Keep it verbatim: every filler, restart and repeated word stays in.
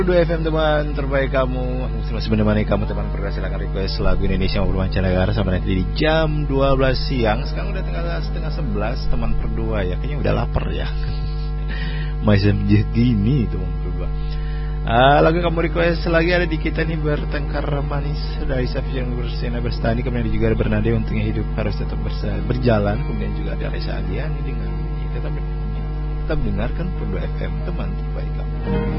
dua F M teman terbaik kamu, masih menemani kamu teman berdua. Silakan request lagu Indonesia maupun mancanegara sampai nanti di jam dua belas siang. Sekarang udah tengah setengah sebelas teman berdua ya, kayaknya udah lapar ya. Masih jam gini teman berdua. Uh, lagu kamu request lagi ada di kita nih, Bertengkar Manis dari Safyan Bersena Berstani. Kemudian juga ada Bernade, Untungnya Hidup Harus Tetap Bersa- Berjalan. Kemudian juga ada Reza Adiani dengan tetap, tetap dengarkan dua F M teman terbaik kamu.